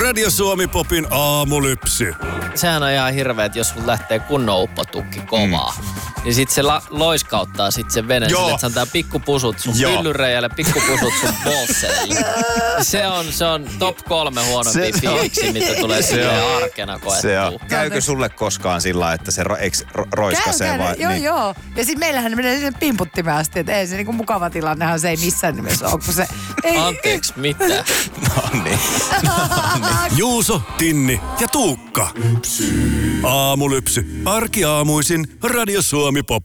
Radio Suomi Popin aamulypsy. Sehän on ihan hirveä, että jos sun lähtee kunnon uppotukki kovaa, niin sit se loiskauttaa sit sen veneen sille, että se antaa pikkupusut sun pyllyreijälle, pikkupusut sun bolseille. Se on top 3 huonompia fiiliksi, mitä tulee silleen arkena koettua. Käykö sulle koskaan sillä, että se roiskasee vai? Joo. Ja sit meillähän menee sinne pimputtimeen asti, että ei se niinku mukava tilannehan se ei missään nimessä ole, kun se... Anteeksi, mitä? No niin. Juuso, Tinni ja Tuukka. Aamulypsy. Arkiaamuisin Radio Suomi Popin.